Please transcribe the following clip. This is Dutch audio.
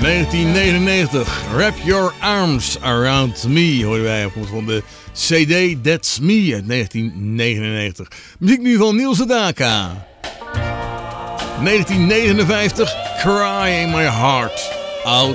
1999, Wrap Your Arms Around Me, hoorden wij van de CD That's Me uit 1999. Muziek nu van Niels Sedaka. 1959, Cry in My Heart Out